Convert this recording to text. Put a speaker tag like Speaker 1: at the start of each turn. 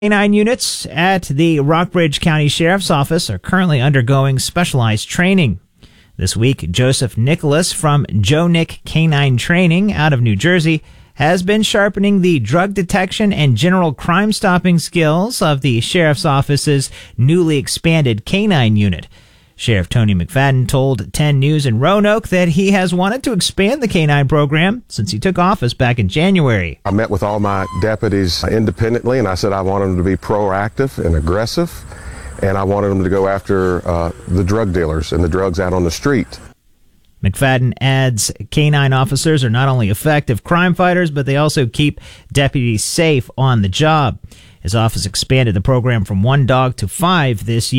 Speaker 1: Canine units at the Rockbridge County Sheriff's Office are currently undergoing specialized training. This week, Joseph Nicholas from Joe Nick Canine Training out of New Jersey has been sharpening the drug detection and general crime stopping skills of the Sheriff's Office's newly expanded canine unit. Sheriff Tony McFadden told 10 News in Roanoke that he has wanted to expand the canine program since he took office back in January.
Speaker 2: I met with all my deputies independently, and I said I wanted them to be proactive and aggressive, and I wanted them to go after the drug dealers and the drugs out on the street.
Speaker 1: McFadden adds canine officers are not only effective crime fighters, but they also keep deputies safe on the job. His office expanded the program from 1 dog to 5 this year.